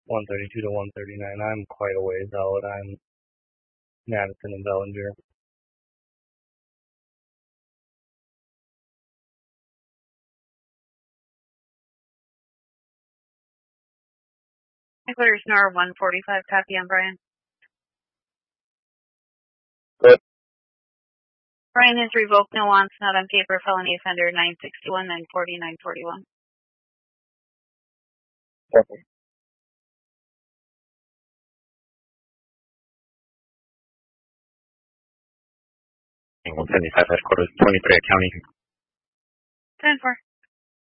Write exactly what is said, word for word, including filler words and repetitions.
one thirty-two to one thirty-nine. I'm quite a ways out. I'm Madison and Bellinger. Clear Snore one forty-five, copy on Brian. Good. Brian has revoked no wants, not on paper, felony offender nine sixty-one, nine forty, nine forty-one. Okay. one seventy-five headquarters, twenty-three County. ten four.